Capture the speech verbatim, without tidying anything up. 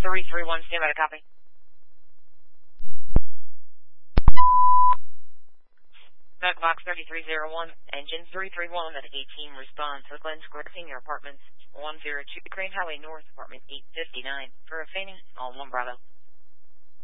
three three one, stand by to copy. Med Box thirty-three oh one, engine three three one at eighteen, respond to Glen Square Senior Apartments, one oh two Crane Highway North, apartment eight fifty-nine, for a fainting, all one Bravo.